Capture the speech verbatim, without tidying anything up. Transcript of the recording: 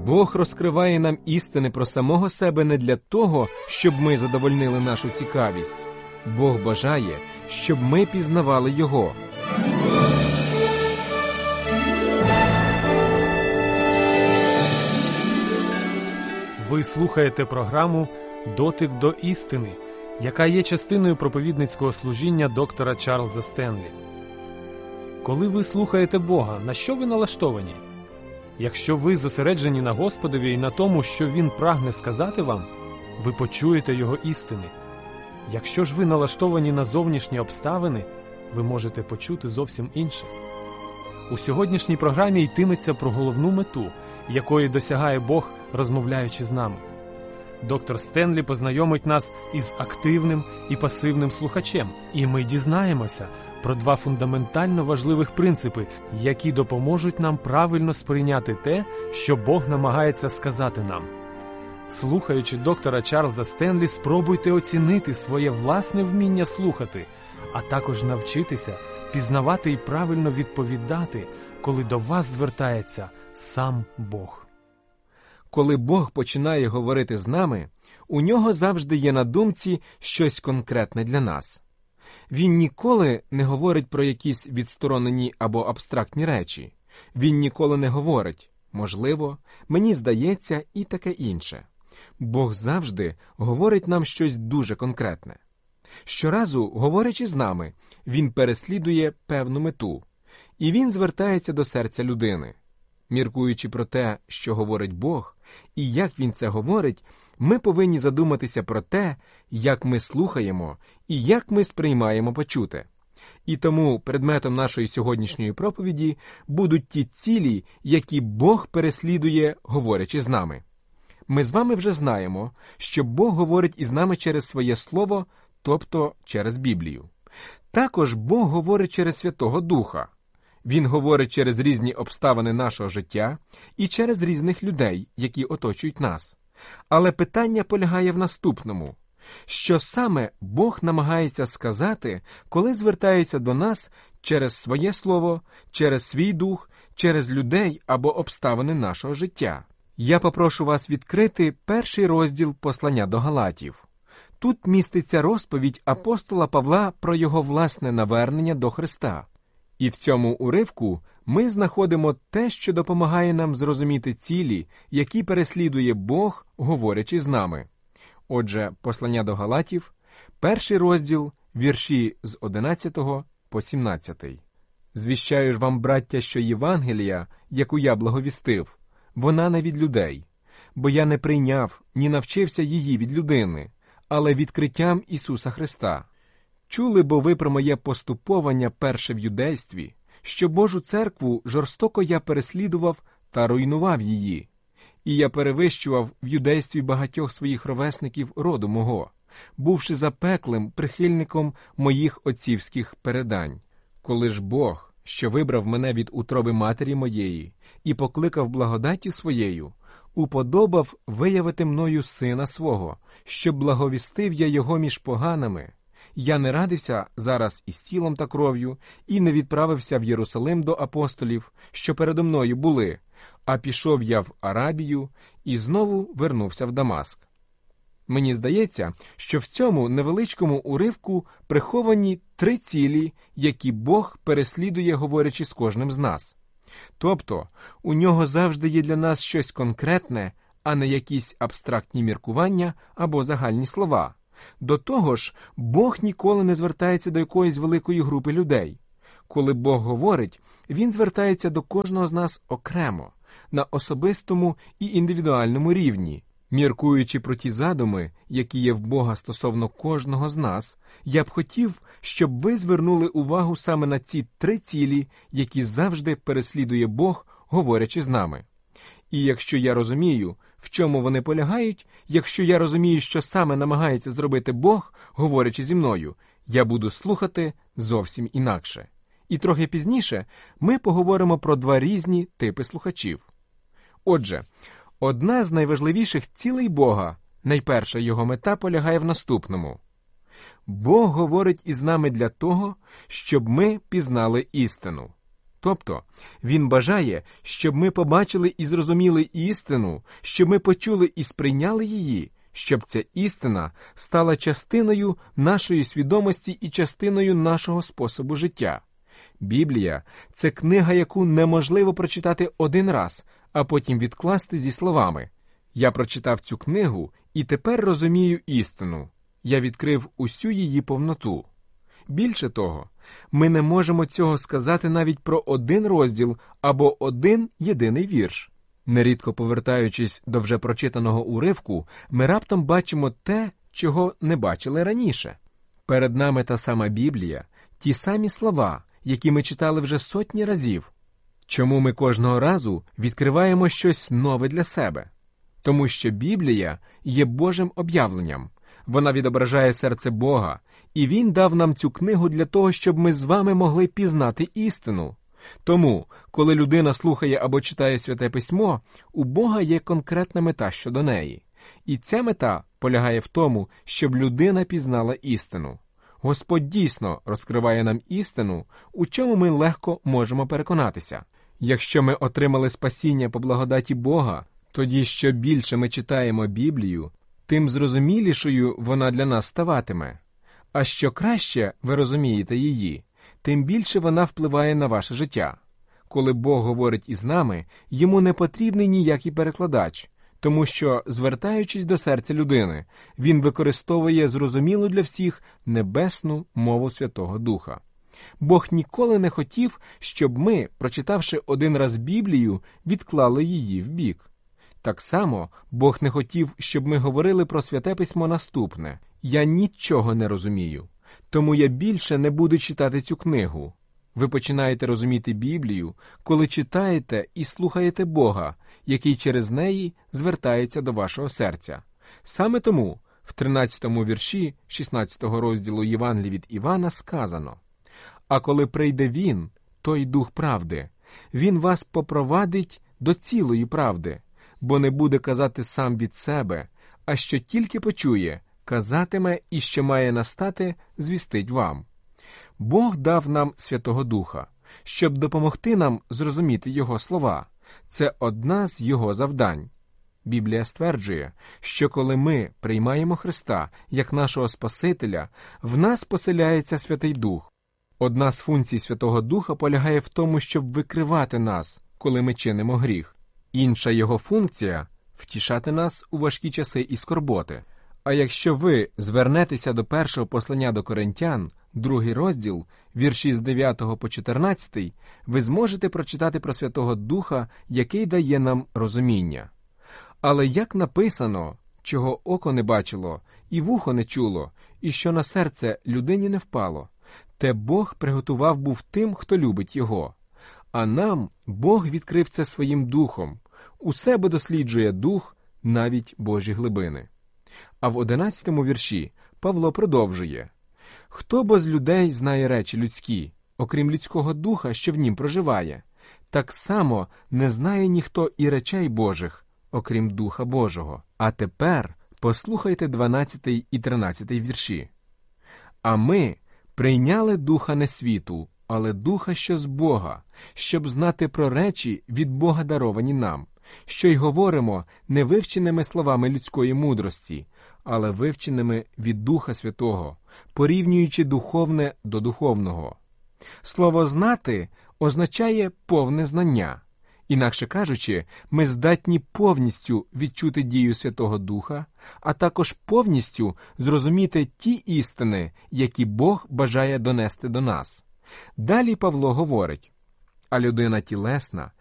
Бог розкриває нам істини про самого себе не для того, щоб ми задовольнили нашу цікавість. Бог бажає, щоб ми пізнавали Його. Ви слухаєте програму «Дотик до істини», яка є частиною проповідницького служіння доктора Чарльза Стенлі. Коли ви слухаєте Бога, на що ви налаштовані? Якщо ви зосереджені на Господові і на тому, що Він прагне сказати вам, ви почуєте Його істини. Якщо ж ви налаштовані на зовнішні обставини, ви можете почути зовсім інше. У сьогоднішній програмі йтиметься про головну мету, якої досягає Бог, розмовляючи з нами. Доктор Стенлі познайомить нас із активним і пасивним слухачем, і ми дізнаємося про два фундаментально важливих принципи, які допоможуть нам правильно сприйняти те, що Бог намагається сказати нам. Слухаючи доктора Чарльза Стенлі, спробуйте оцінити своє власне вміння слухати, а також навчитися пізнавати і правильно відповідати, коли до вас звертається сам Бог. Коли Бог починає говорити з нами, у Нього завжди є на думці щось конкретне для нас. Він ніколи не говорить про якісь відсторонені або абстрактні речі. Він ніколи не говорить «можливо», «мені здається» і таке інше. Бог завжди говорить нам щось дуже конкретне. Щоразу, говорячи з нами, Він переслідує певну мету, і Він звертається до серця людини. Міркуючи про те, що говорить Бог, і як Він це говорить, ми повинні задуматися про те, як ми слухаємо і як ми сприймаємо почуте. І тому предметом нашої сьогоднішньої проповіді будуть ті цілі, які Бог переслідує, говорячи з нами. Ми з вами вже знаємо, що Бог говорить із нами через своє Слово, тобто через Біблію. Також Бог говорить через Святого Духа. Він говорить через різні обставини нашого життя і через різних людей, які оточують нас. Але питання полягає в наступному. Що саме Бог намагається сказати, коли звертається до нас через своє Слово, через свій Дух, через людей або обставини нашого життя? Я попрошу вас відкрити перший розділ послання до Галатів. Тут міститься розповідь апостола Павла про його власне навернення до Христа. І в цьому уривку ми знаходимо те, що допомагає нам зрозуміти цілі, які переслідує Бог, говорячи з нами. Отже, послання до Галатів, перший розділ, вірші з одинадцятого по сімнадцятий. «Звіщаю ж вам, браття, що Євангелія, яку я благовістив, вона не від людей, бо я не прийняв, ні навчився її від людини, але відкриттям Ісуса Христа. Чули бо ви про моє поступовання перше в юдействі, що Божу церкву жорстоко я переслідував та руйнував її. І я перевищував в юдействі багатьох своїх ровесників роду мого, бувши запеклим прихильником моїх отцівських передань. Коли ж Бог, що вибрав мене від утроби матері моєї і покликав благодаті своєю, уподобав виявити мною сина свого, щоб благовістив я його між поганими, я не радився зараз із тілом та кров'ю і не відправився в Єрусалим до апостолів, що передо мною були, а пішов я в Арабію і знову вернувся в Дамаск». Мені здається, що в цьому невеличкому уривку приховані три цілі, які Бог переслідує, говорячи з кожним з нас. Тобто, у нього завжди є для нас щось конкретне, а не якісь абстрактні міркування або загальні слова. До того ж, Бог ніколи не звертається до якоїсь великої групи людей. Коли Бог говорить, Він звертається до кожного з нас окремо, на особистому і індивідуальному рівні. Міркуючи про ті задуми, які є в Бога стосовно кожного з нас, я б хотів, щоб ви звернули увагу саме на ці три цілі, які завжди переслідує Бог, говорячи з нами. І якщо я розумію, в чому вони полягають, якщо я розумію, що саме намагається зробити Бог, говорячи зі мною, я буду слухати зовсім інакше. І трохи пізніше ми поговоримо про два різні типи слухачів. Отже, одна з найважливіших цілей Бога, найперша його мета полягає в наступному. Бог говорить із нами для того, щоб ми пізнали істину. Тобто, він бажає, щоб ми побачили і зрозуміли істину, щоб ми почули і сприйняли її, щоб ця істина стала частиною нашої свідомості і частиною нашого способу життя. Біблія – це книга, яку неможливо прочитати один раз, а потім відкласти зі словами «Я прочитав цю книгу і тепер розумію істину. Я відкрив усю її повноту». Більше того, ми не можемо цього сказати навіть про один розділ або один єдиний вірш. Нерідко повертаючись до вже прочитаного уривку, ми раптом бачимо те, чого не бачили раніше. Перед нами та сама Біблія, ті самі слова, які ми читали вже сотні разів. Чому ми кожного разу відкриваємо щось нове для себе? Тому що Біблія є Божим об'явленням. Вона відображає серце Бога, і Він дав нам цю книгу для того, щоб ми з вами могли пізнати істину. Тому, коли людина слухає або читає Святе Письмо, у Бога є конкретна мета щодо неї. І ця мета полягає в тому, щоб людина пізнала істину. Господь дійсно розкриває нам істину, у чому ми легко можемо переконатися. Якщо ми отримали спасіння по благодаті Бога, тоді що більше ми читаємо Біблію, тим зрозумілішою вона для нас ставатиме. А що краще ви розумієте її, тим більше вона впливає на ваше життя. Коли Бог говорить із нами, йому не потрібний ніякий перекладач, тому що, звертаючись до серця людини, він використовує зрозумілу для всіх небесну мову Святого Духа. Бог ніколи не хотів, щоб ми, прочитавши один раз Біблію, відклали її вбік. Так само Бог не хотів, щоб ми говорили про Святе Письмо наступне: «Я нічого не розумію, тому я більше не буду читати цю книгу». Ви починаєте розуміти Біблію, коли читаєте і слухаєте Бога, який через неї звертається до вашого серця. Саме тому в тринадцятому вірші шістнадцятого розділу Євангелії від Івана сказано: «А коли прийде Він, той Дух правди, Він вас попровадить до цілої правди, бо не буде казати сам від себе, а що тільки почує, казатиме, і що має настати, звістить вам». Бог дав нам Святого Духа, щоб допомогти нам зрозуміти Його слова. Це одна з Його завдань. Біблія стверджує, що коли ми приймаємо Христа як нашого Спасителя, в нас поселяється Святий Дух. Одна з функцій Святого Духа полягає в тому, щоб викривати нас, коли ми чинимо гріх. Інша його функція – втішати нас у важкі часи і скорботи. А якщо ви звернетеся до першого послання до Коринтян, другий розділ, вірші з дев'ятого по чотирнадцятий, ви зможете прочитати про Святого Духа, який дає нам розуміння. Але як написано, чого око не бачило, і вухо не чуло, і що на серце людині не впало, те Бог приготував був тим, хто любить Його. А нам Бог відкрив це своїм Духом. У себе досліджує Дух, навіть Божі глибини. А в одинадцятому вірші Павло продовжує: «Хто бо з людей знає речі людські, окрім людського духа, що в нім проживає? Так само не знає ніхто і речей Божих, окрім Духа Божого». А тепер послухайте дванадцятий і тринадцятий вірші. «А ми прийняли Духа не світу, але Духа, що з Бога, щоб знати про речі від Бога даровані нам, що й говоримо не вивченими словами людської мудрості, але вивченими від Духа Святого, порівнюючи духовне до духовного». Слово «знати» означає повне знання. Інакше кажучи, ми здатні повністю відчути дію Святого Духа, а також повністю зрозуміти ті істини, які Бог бажає донести до нас. Далі Павло говорить: «А людина тілесна